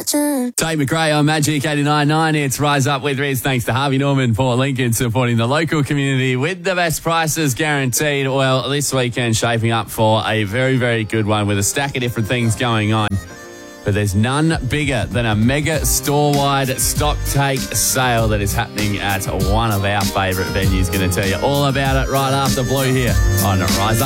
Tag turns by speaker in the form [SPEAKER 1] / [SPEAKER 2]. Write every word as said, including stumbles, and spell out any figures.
[SPEAKER 1] watching.
[SPEAKER 2] Tate McRae on Magic eighty-nine point nine. It's Rise Up with Riz. Thanks to Harvey Norman for Lincoln, supporting the local community with the best prices guaranteed. Well, this weekend shaping up for a very, very good one with a stack of different things going on. But there's none bigger than a mega store-wide stock take sale that is happening at one of our favourite venues. Going to tell you all about it right after Blue here on Rise Up.